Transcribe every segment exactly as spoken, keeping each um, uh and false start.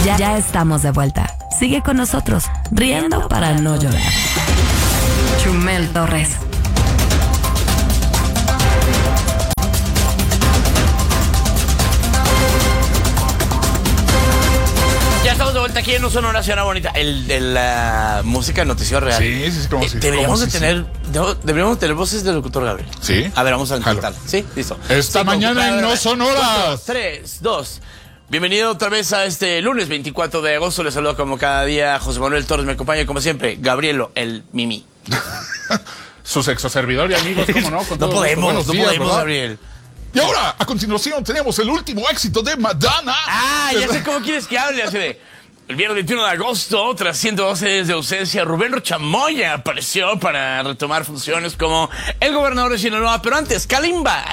Ya, ya estamos de vuelta. Sigue con nosotros, riendo para no llorar. Chumel Torres. Ya estamos de vuelta aquí en un Sonora Ciudad Bonita. El de la música noticiero real. Sí, sí, sí, como eh, si, Deberíamos como de si, tener, de- deberíamos tener voces del locutor Gabriel. Sí. A ver, vamos a Jalo. intentar. Sí, listo. Esta Sí, mañana en computadora. No Sonoras. tres, dos. Bienvenido otra vez a este lunes veinticuatro de agosto. Les saludo como cada día José Manuel Torres. Me acompaña como siempre Gabrielo, el Mimi. Su sexo servidor y amigos, ¿cómo no? Con No todo gusto. podemos, Buenos no días, podemos, ¿verdad? Gabriel. Y ahora, a continuación, tenemos el último éxito de Madonna. Ah, ya sé cómo quieres que hable. Así de, el viernes veintiuno de agosto, tras ciento doce días de ausencia, Rubén Rochamoya apareció para retomar funciones como el gobernador de Sinaloa. Pero antes, Kalimba.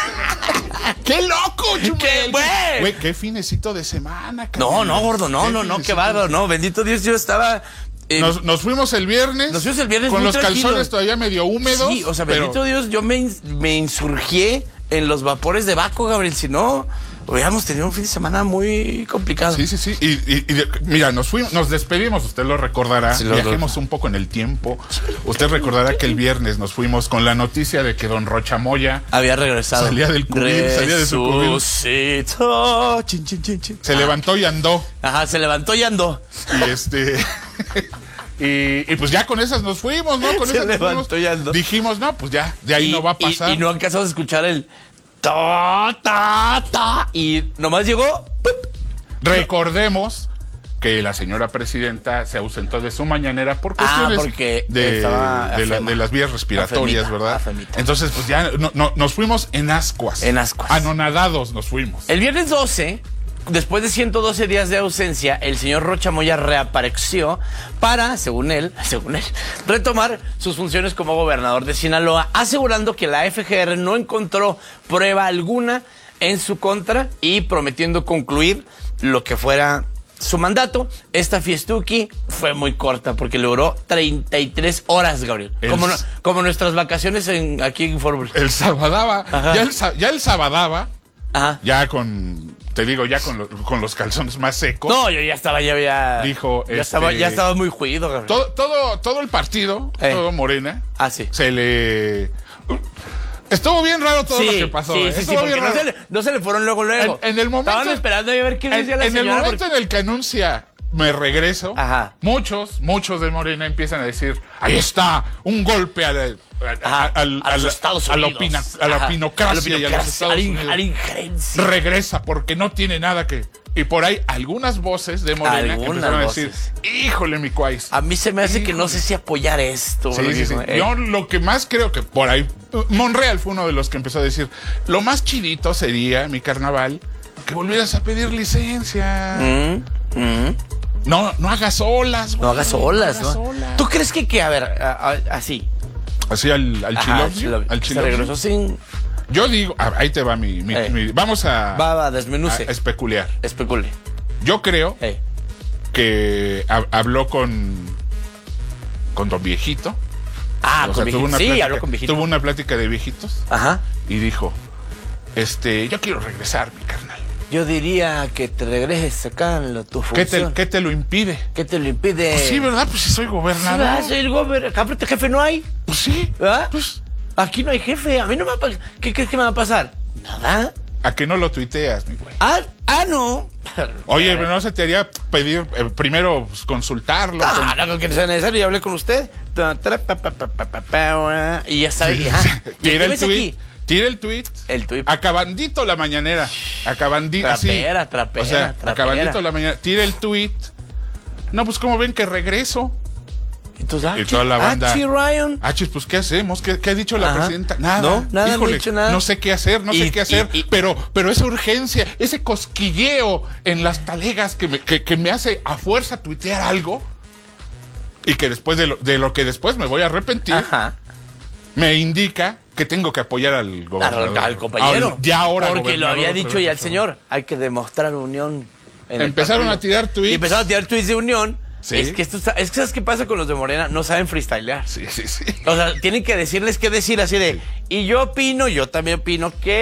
¡Qué loco, Chumel! ¡Qué güey! Güey, qué finecito de semana, No, cabrón. no, gordo, no, Qué no, no, qué finecito. bárbaro, no. Bendito Dios, yo estaba... eh, Nos, nos fuimos el viernes. Nos fuimos el viernes Con muy los tranquilos. calzones todavía medio húmedos. Sí, o sea, pero- bendito Dios, yo me, ins- me insurgié en los vapores de Baco, Gabriel. Si no, hubiéramos tenido un fin de semana muy complicado. Sí, sí, sí. Y, y- y de- mira, nos fuimos, nos despedimos, usted lo recordará. Sí, lo- Viajemos un poco en el tiempo. Usted recordará que el viernes nos fuimos con la noticia de que don Rochamoya Había regresado. Salía del cubil, salía de su cubil. Resucitó. Chin, chin, chin, chin. se levantó y andó. Ajá, se levantó y andó. Y este. y, y pues ya con esas nos fuimos, ¿no? Con Se esas nos levantó fuimos. y andó. Dijimos, no, pues ya, de ahí y, no va a y- pasar. Y, no alcanzamos a escuchar el ta, ta, ta. Y nomás llegó. ¡pup! Recordemos que la señora presidenta se ausentó de su mañanera por Ah, cuestiones porque de, estaba de, la- afema. de las vías respiratorias, Afemita, ¿verdad? afemita. Entonces, pues ya no- no- nos fuimos en ascuas. En ascuas. Anonadados nos fuimos. El viernes doce, después de ciento doce días de ausencia, el señor Rochamoya reapareció para, según él, según él, retomar sus funciones como gobernador de Sinaloa, asegurando que la F G R no encontró prueba alguna en su contra y prometiendo concluir lo que fuera su mandato. Esta fiestuki fue muy corta porque logró treinta y tres horas, Gabriel. El- Como, no- como nuestras vacaciones en, aquí en Fort Worth. El sabadaba, Ajá. ya el, sa- ya el sabadaba, Ajá. ya con, te digo, ya con, lo- con los calzones más secos. No, yo ya estaba, ya había... Dijo, Ya, este- estaba, ya estaba muy juido, Gabriel. Todo, todo, todo el partido, Eh. todo Morena, Ah, sí. se le... Estuvo bien raro todo lo que pasó. Sí, ¿eh? sí, sí, Estuvo porque bien no raro. se, le, no se le fueron luego, luego. En- en el momento- Estaban esperando a ver qué En, decía la en el señora. momento porque- en el que anuncia me regreso, Ajá. muchos, muchos de Morena empiezan a decir, ahí está, un golpe a la, a- Ajá, a- al- a los la- Estados a la Unidos. opina- a la Ajá, opinocracia y a los Estados a la in- Unidos. a la injerencia. Regresa porque no tiene nada que... Y por ahí algunas voces de Morena Algunas empezaron a decir, voces. híjole, mi cuais. A mí se me hace que no sé si apoyar esto. Sí, porque, sí, sí. eh, Yo lo que más creo que por ahí, Monreal fue uno de los que empezó a decir, lo más chidito sería, mi carnaval, que volvieras a pedir licencia. mm, mm, No, no hagas olas, güey. no hagas olas, hagas ¿no? olas. ¿Tú crees que, que a ver, a- a- así? Así al, al Ajá, Chilovsky, Chilovsky, al se Chilovsky. regresó sin... Yo digo, ah, ahí te va mi, mi- Eh. mi- vamos a, Va, va, a desmenuce. especular. Especule. Yo creo Eh. que ha- habló con con don viejito. Ah, O con sea, viejito. tuvo una Sí, plática- habló con viejito. Tuvo una plática de viejitos Ajá. y dijo, este, yo quiero regresar, mi carnal. Yo diría que te regreses acá en lo- tu ¿Qué función. te, qué te lo impide? ¿Qué te lo impide? Pues sí, ¿verdad? Pues si soy Sí, gobernador. ¿verdad? Soy el gobernador. Acá frente jefe no hay. Pues sí. ¿Verdad? Pues, Aquí no hay jefe. A mí no me va a pasar. ¿Qué crees que me va a pasar? Nada. ¿a que no lo tuiteas, mi güey? Ah, ah no. Oye, pero no se te haría pedir eh, primero pues, consultarlo. Ah, no creo que sea necesario. Ya hablé con usted. Ta, tra, pa, pa, pa, pa, pa, pa, Y ya sabe. Sí, ajá. sí. ¿Y Tira qué el ves tweet. aquí? Tira el tweet. El tuit. Acabandito la mañanera. Acabandito. así. Trapera, trapera, O sea, trapera. acabandito la mañana. Tira el tweet. No, pues como ven que regreso. Entonces, ah, Y toda la banda. Ah, sí, Ryan. Ah, chis, pues ¿qué hacemos? ¿Qué, qué ha dicho la Ajá. presidenta? Nada. No, nada, no ha dicho nada. No sé qué hacer, no Y- sé qué hacer. y- y- pero, pero esa urgencia, ese cosquilleo en las talegas que me, que, que me hace a fuerza tuitear algo y que después de lo, de lo que después me voy a arrepentir, Ajá. me indica que tengo que apoyar al gobernador. Al, al compañero. Al- ya ahora Porque lo gobernador, había dicho ya el Roberto señor. Hay que demostrar unión. en el Empezaron partido. a tirar tweets. Y empezaron a tirar tweets de unión. Sí. Es que esto está- es que ¿sabes qué pasa con los de Morena? No saben freestylear. Sí, sí, sí. O sea, tienen que decirles qué decir así de, y yo opino, yo también opino que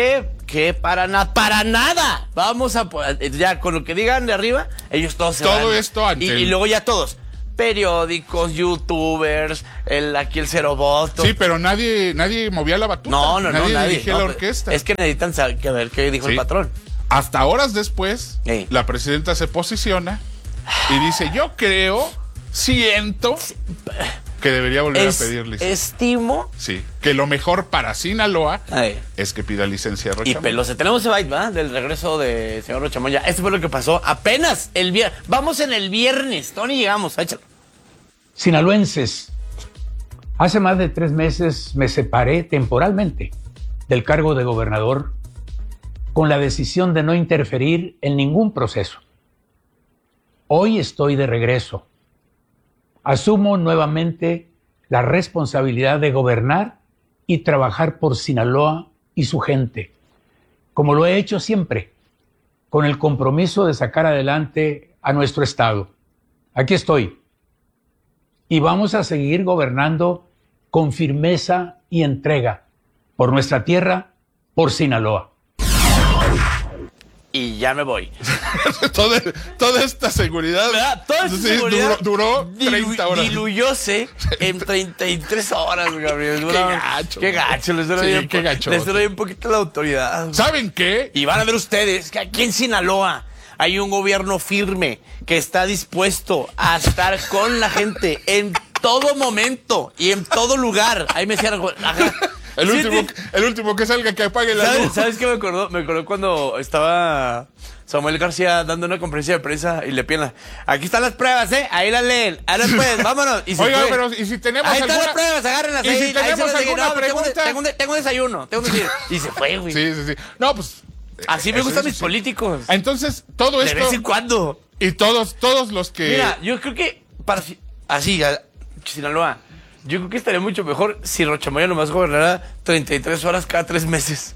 que para nada, para nada, vamos a, ya con lo que digan de arriba, ellos todos se van. Todo esto ante y, el... y luego ya todos, periódicos, youtubers, el, aquí el cero voto. Sí, pero nadie, nadie movía la batuta. No, no, nadie no, nadie. dirigía No, la orquesta. Es que necesitan saber que ver qué dijo Sí. el patrón. Hasta horas después, Sí. la presidenta se posiciona y dice, yo creo, siento que debería volver Es- a pedir licencia. Estimo. Sí, que lo mejor para Sinaloa Ay. es que pida licencia de Y Rocha Moya. Pelosi. Tenemos ese byte, ¿va? Del regreso de señor Rocha Moya. Esto fue lo que pasó apenas el viernes. Vamos en el viernes. Tony, llegamos. Échalo. Sinaloenses, hace más de tres meses me separé temporalmente del cargo de gobernador con la decisión de no interferir en ningún proceso. Hoy estoy de regreso. Asumo nuevamente la responsabilidad de gobernar y trabajar por Sinaloa y su gente, como lo he hecho siempre, con el compromiso de sacar adelante a nuestro estado. Aquí estoy. Y vamos a seguir gobernando con firmeza y entrega por nuestra tierra, por Sinaloa. Y ya me voy. toda, toda esta seguridad, ¿Verdad? Toda esa sí, seguridad duró, duró dilu- treinta horas. Diluyóse en treinta y tres horas, Gabriel. Qué Duró- gacho, Qué güey. gacho. Les doy Sí, un qué po- gacho. Les doy un poquito la autoridad. ¿Saben qué? Y van a ver ustedes que aquí en Sinaloa hay un gobierno firme que está dispuesto a estar con la gente en todo momento y en todo lugar. Ahí me cierran. Ajá. El Sí, último, sí. el último que salga que apague la ¿Sabes, luz. ¿Sabes qué me acordó? Me acordó cuando estaba Samuel García dando una conferencia de prensa y le piden, aquí están las pruebas, ¿eh? Ahí las leen. Ahora pues, vámonos. Y se Oiga, fue. pero ¿y si tenemos Ahí están alguna- las pruebas, agárrenlas ¿Y ahí. si ahí tenemos se las dije. alguna No, tengo un- pregunta? Tengo, un, tengo un desayuno, tengo un desayuno. Y se fue, güey. Sí, sí, sí. No, pues... Así me eso gustan es, mis sí. políticos. Entonces, todo De esto... vez en cuando. Y todos, todos los que... Mira, yo creo que para si- así, a- Sinaloa, yo creo que estaría mucho mejor si Rocha Moya nomás gobernara treinta y tres horas cada tres meses.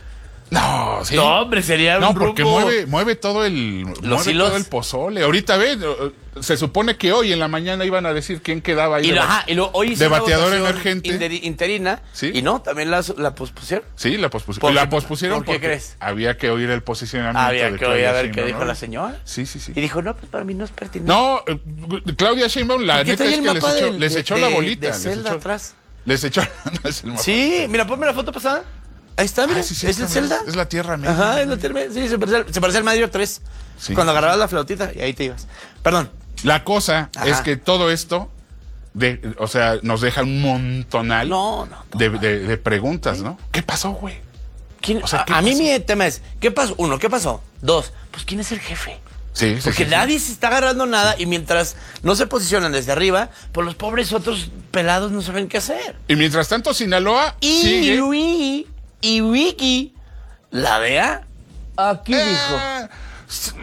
No, sí. No, hombre, sería No, un porque rumbo. mueve, mueve todo el mueve hilos. todo el pozole. Ahorita ve, eh, se supone que hoy en la mañana iban a decir quién quedaba ahí. Y, de lo, ba- ajá, y luego hoy hizo de una bateador votación emergente. interi- interina. Sí. Y no, también la, la pospusieron. Sí, la ¿Por pospusieron. qué? La pospusieron ¿Por qué porque crees? había que oír el posicionamiento. Había de que oír Claudia a ver qué Sheinbaum, dijo ¿no? la señora. Sí, sí, sí. Y dijo, no, pues para mí no es pertinente. No, eh, Claudia Sheinbaum, la ¿Por qué neta trae es el que les mapa echó, del- les de- echó de- la bolita. de les Zelda echó- atrás? Les echó. No es el mapa. Sí, mira, ponme la foto pasada. Ahí está, mira. Ah, sí, sí, es el está, Zelda. Es la Tierra Media. Ajá, es la Tierra Media. Sí, se parece al, se parece al Mario tres. Sí. Cuando agarrabas la flautita y ahí te ibas. Perdón. La cosa Ajá. es que todo esto, de, o sea, nos deja un montonal No, no. no. de, de- de preguntas, ¿no? ¿Qué pasó, güey? ¿Quién- O sea, a, ¿qué a mí pasó? mi tema es, ¿qué pasó? Uno, ¿qué pasó? Dos, pues ¿quién es el jefe? Sí, sí, Porque sí, sí. nadie se está agarrando nada y mientras no se posicionan desde arriba, pues los pobres otros pelados no saben qué hacer. Y mientras tanto, Sinaloa Y sigue. Luigi y Wiki, la vea, aquí dijo. Eh, s-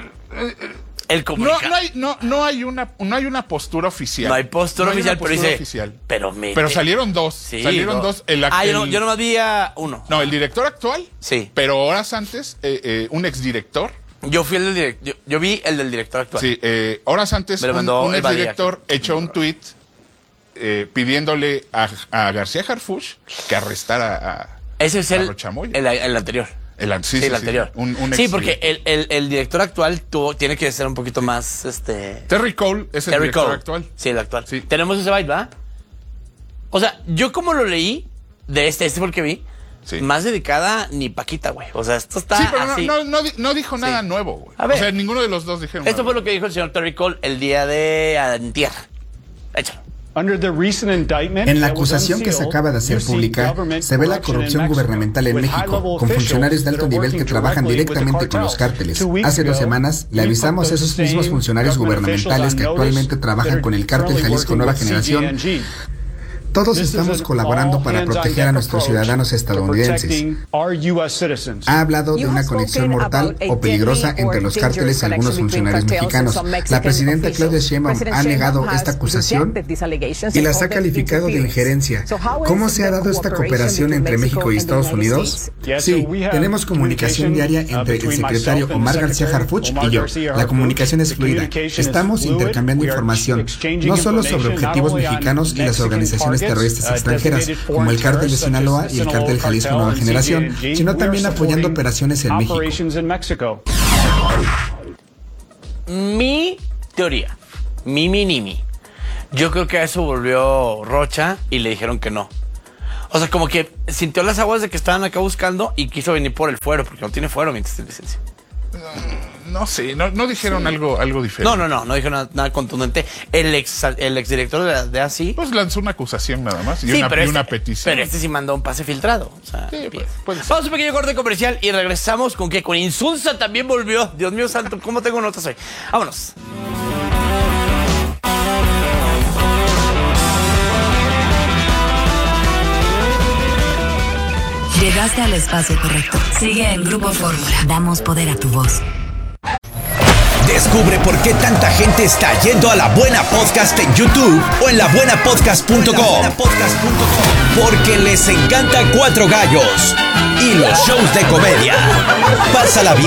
El no, comunicado. no hay, no, no hay una, no hay una postura oficial. No hay postura No hay oficial, una pero postura dice. oficial. Pero mete. Pero salieron dos. Sí, salieron no. dos. El, ah, yo, no, el- yo nomás vi a uno. no, el director actual. Sí. Pero horas antes, eh, eh, un exdirector. Yo fui el del director. Yo, yo vi el del director actual. Sí, eh, horas antes, Me lo un, mandó un el Badía. exdirector echó un tuit eh, pidiéndole a, a García Harfuch que arrestara a. Ese es a el, Rocha Moya. el, el anterior. El, an- sí, Sí, sí, el sí, anterior. un- un sí, ex- porque el, el, el director actual tuvo, tiene que ser un poquito más, este... Terry Cole es el Terry director Cole. actual. Sí, el actual. Sí. Tenemos ese byte, ¿verdad? O sea, yo como lo leí, de este, este fue el que vi, Sí. más dedicada ni Paquita, güey. O sea, esto está Sí, pero no, así. no, no, di- no dijo nada Sí. nuevo, güey. A ver. O sea, ninguno de los dos dijeron Esto nada. fue lo que dijo el señor Terry Cole el día de antier. Échalo. En la acusación que se acaba de hacer pública, se ve la corrupción gubernamental en México, con funcionarios de alto nivel que trabajan directamente con los cárteles. Hace dos semanas le avisamos a esos mismos funcionarios gubernamentales que actualmente trabajan con el cártel Jalisco Nueva Generación. Todos estamos colaborando para proteger a nuestros ciudadanos estadounidenses. Ha hablado de una conexión mortal o peligrosa entre los cárteles y algunos funcionarios mexicanos. La presidenta Claudia Sheinbaum ha negado esta acusación y las ha calificado de injerencia. ¿Cómo se ha dado esta cooperación entre México y Estados Unidos? Sí, tenemos comunicación diaria entre el secretario Omar García Harfuch y yo. La comunicación es fluida. Estamos intercambiando información, no solo sobre objetivos mexicanos y las organizaciones terroristas extranjeras, como el Cártel de Sinaloa y el Cártel Jalisco Nueva Generación, sino también apoyando operaciones en México. Mi teoría, mi minimi. Yo creo que a eso volvió Rocha y le dijeron que no. O sea, como que sintió las aguas de que estaban acá buscando y quiso venir por el fuero, porque no tiene fuero mientras tiene licencia. No sé, no, no dijeron sí. algo, algo diferente. No, no, no, no dijeron nada, nada contundente. El ex, el exdirector de, de A S I pues lanzó una acusación nada más y, sí, una, pero y este, una petición. Pero este sí mandó un pase filtrado. O sea, sí, pues, puede ser. Vamos a un pequeño corte comercial y regresamos con que con Insulza también volvió. Dios mío santo, ¿cómo tengo notas hoy? Vámonos. Llegaste al espacio correcto. Sigue en Grupo Fórmula. Damos poder a tu voz. Descubre por qué tanta gente está yendo a La Buena Podcast en YouTube o en la buena podcast punto com. Porque les encanta Cuatro Gallos y los shows de comedia. Pásala bien.